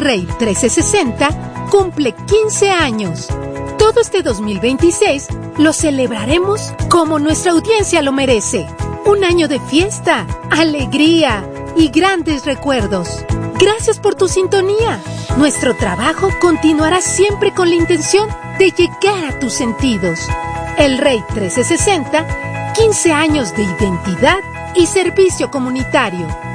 Rey 1360 cumple 15 años. Todo este 2026 lo celebraremos como nuestra audiencia lo merece. Un año de fiesta, alegría y grandes recuerdos. Gracias por tu sintonía. Nuestro trabajo continuará siempre con la intención de llegar a tus sentidos. El Rey 1360, 15 años de identidad y servicio comunitario.